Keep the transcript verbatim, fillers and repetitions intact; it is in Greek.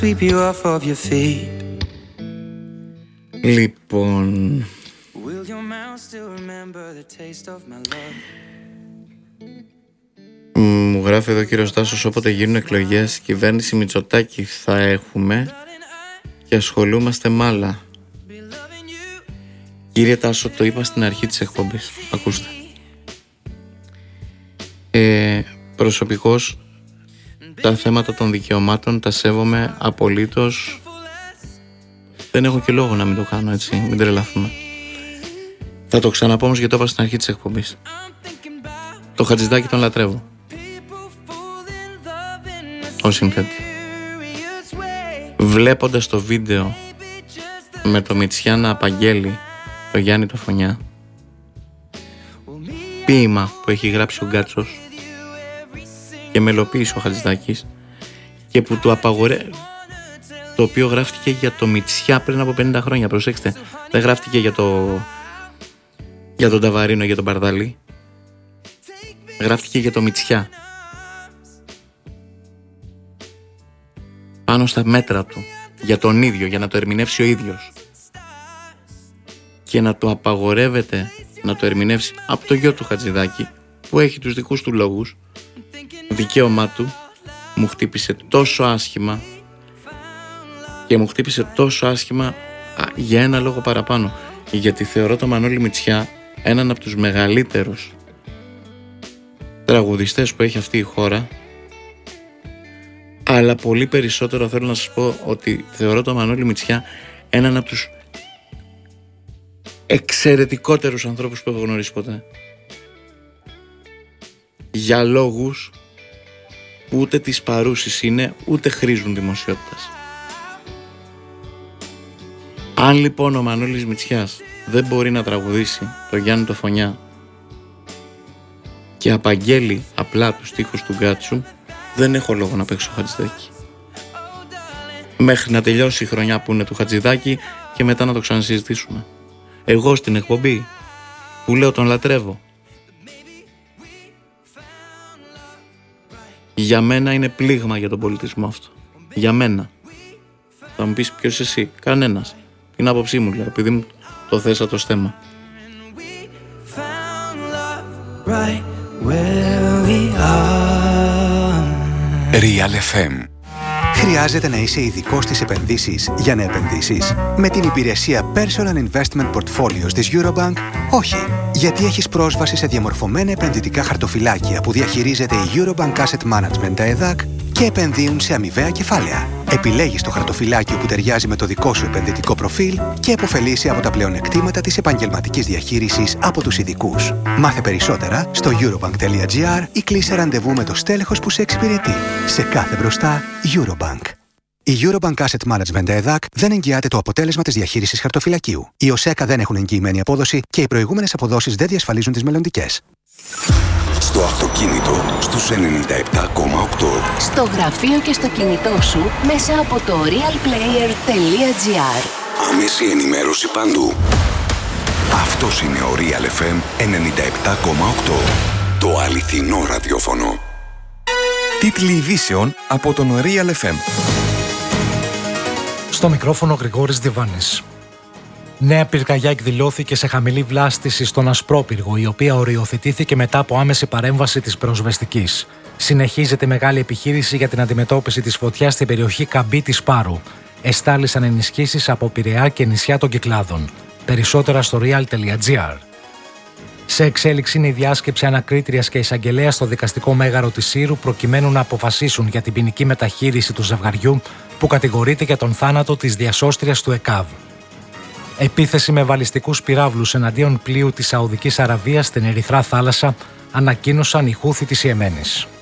Sweep you off of your feet. Λοιπόν, Will your mouth still remember the taste of my love? μου γράφει εδώ ο κύριος Τάσος, όποτε γίνουν εκλογές κυβέρνηση Μητσοτάκη θα έχουμε και ασχολούμαστε με άλλα. Κύριε Τάσο, το είπα στην αρχή της εκπομπής, ακούστε. ε, Προσωπικώς τα θέματα των δικαιωμάτων τα σέβομαι απολύτως. Δεν έχω και λόγο να μην το κάνω, έτσι, μην τρελαθούμε. Θα το ξαναπώ όμως, γιατί το είπα στην αρχή της εκπομπής. Το Χατζηδάκη τον λατρεύω ως συνθέτη. Βλέποντας το βίντεο με το Μητσιά να απαγγέλει το Γιάννη το Φωνιά, ποίημα που έχει γράψει ο Γκάτσος και μελοποίησε ο Χατζηδάκης και που του απαγορεύει, το οποίο γράφτηκε για το Μητσιά πριν από πενήντα χρόνια, προσέξτε, δεν γράφτηκε για το για τον Ταβαρίνο, για τον Παρδάλη, γράφτηκε για το Μητσιά, πάνω στα μέτρα του, για τον ίδιο, για να το ερμηνεύσει ο ίδιος, και να το απαγορεύεται να το ερμηνεύσει από το γιο του Χατζηδάκη, που έχει τους δικούς του λόγους, δικαίωμά του. Μου χτύπησε τόσο άσχημα, και μου χτύπησε τόσο άσχημα α, για ένα λόγο παραπάνω, γιατί θεωρώ τον Μανώλη Μητσιά έναν από τους μεγαλύτερους τραγουδιστές που έχει αυτή η χώρα, αλλά πολύ περισσότερο θέλω να σας πω ότι θεωρώ τον Μανώλη Μητσιά έναν από τους εξαιρετικότερους ανθρώπους που έχω γνωρίσει ποτέ, για λόγους που ούτε τις παρούσεις είναι, ούτε χρήζουν δημοσιότητας. Αν λοιπόν ο Μανώλης Μητσιάς δεν μπορεί να τραγουδήσει το Γιάννη το Φωνιά και απαγγέλει απλά τους στίχους του Γκάτσου, δεν έχω λόγο να παίξω Χατζηδάκη. Μέχρι να τελειώσει η χρονιά που είναι του Χατζηδάκη και μετά να το ξανασυζητήσουμε. Εγώ στην εκπομπή που λέω τον λατρεύω, για μένα είναι πλήγμα για τον πολιτισμό αυτό. Για μένα. Θα μου πεις ποιος εσύ? Κανένας. Την άποψή μου λέω, επειδή μου το θέσα το θέμα. Real εφ εμ. Χρειάζεται να είσαι ειδικός στις επενδύσεις για να επενδύσεις? Με την υπηρεσία Personal Investment Portfolios της Eurobank, όχι. Γιατί έχεις πρόσβαση σε διαμορφωμένα επενδυτικά χαρτοφυλάκια που διαχειρίζεται η Eurobank Asset Management ΕΔΑΚ και επενδύουν σε αμοιβαία κεφάλαια. Επιλέγεις το χαρτοφυλάκιο που ταιριάζει με το δικό σου επενδυτικό προφίλ και επωφελείσαι από τα πλεονεκτήματα της επαγγελματικής διαχείρισης από τους ειδικούς. Μάθε περισσότερα στο eurobank τελεία gr ή κλείσε ραντεβού με το στέλεχος που σε εξυπηρετεί. Σε κάθε μπροστά, Eurobank. Η Eurobank Asset Management ΕΔΑΚ δεν εγγυάται το αποτέλεσμα της διαχείρισης χαρτοφυλακίου. Οι ΟΣΕΚΑ δεν έχουν εγγυημένη απόδοση και οι προηγούμενες αποδόσεις δεν διασφαλίζουν τις μελλοντικές. Στο αυτοκίνητο στους ενενήντα επτά κόμμα οκτώ. Στο γραφείο και στο κινητό σου μέσα από το real player τελεία gr. Άμεση ενημέρωση παντού. Αυτός είναι ο Real εφ εμ ενενήντα επτά κόμμα οκτώ. Το αληθινό ραδιόφωνο. Τίτλοι ειδήσεων από τον Real εφ εμ. Στο μικρόφωνο Γρηγόρης Διβάνης. Νέα πυρκαγιά εκδηλώθηκε σε χαμηλή βλάστηση στον Ασπρόπυργο, η οποία οριοθετήθηκε μετά από άμεση παρέμβαση της πυροσβεστικής. Συνεχίζεται μεγάλη επιχείρηση για την αντιμετώπιση της φωτιάς στην περιοχή Καμπή της Πάρου. Εστάλησαν ενισχύσεις από Πειραιά και νησιά των Κυκλάδων. Περισσότερα στο real τελεία gr. Σε εξέλιξη είναι η διάσκεψη ανακρίτριας και εισαγγελέας στο δικαστικό μέγαρο της Σύρου, προκειμένου να αποφασίσουν για την ποινική μεταχείριση του ζευγαριού που κατηγορείται για τον θάνατο της διασώστριας του ΕΚΑΒ. Επίθεση με βαλιστικούς πυράβλους εναντίον πλοίου της Σαουδικής Αραβίας στην Ερυθρά Θάλασσα, ανακοίνωσαν οι Χούθι της Ιεμένης.